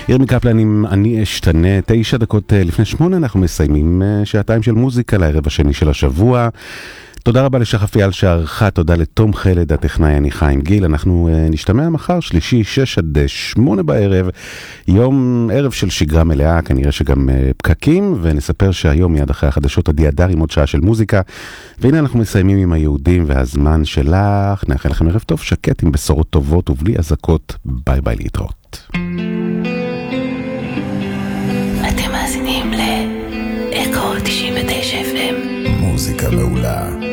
ירמי קפלן עם אני אשתנה, 9 דקות לפני 8 אנחנו מסיימים שעתיים של מוזיקה לערב השני של השבוע. תודה רבה לשחף אייל שערכה, תודה לתום חלד הטכנאי, אני חיים גיל. אנחנו נשתמע מחר, שלישי 6 עד 8 בערב, יום ערב של שגרה מלאה, כנראה שגם פקקים, ונספר שהיום מיד אחרי החדשות עדי הדר עם עוד שעה של מוזיקה. והנה אנחנו מסיימים עם היהודים והזמן שלך. נאחל לכם ערב טוב, שקט עם בשורות טובות ובלי אזעקות. ביי ביי, להתראות. אתם מאזינים לאקו 99 FM, מוזיקה מעולה.